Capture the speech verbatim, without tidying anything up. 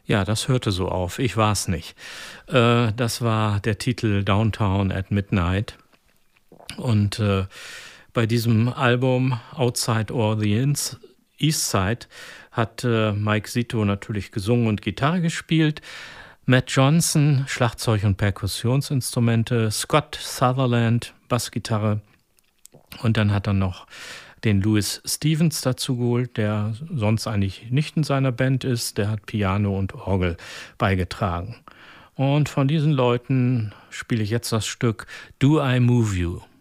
Ja, das hörte so auf. Ich war's nicht. Äh, das war der Titel Downtown at Midnight. Und äh, bei diesem Album Outside or the Ins East Side hat äh, Mike Zito natürlich gesungen und Gitarre gespielt. Matt Johnson, Schlagzeug und Perkussionsinstrumente, Scott Sutherland, Bassgitarre und dann hat er noch den Louis Stevens dazu geholt, der sonst eigentlich nicht in seiner Band ist. Der hat Piano und Orgel beigetragen. Und von diesen Leuten spiele ich jetzt das Stück Do I Move You?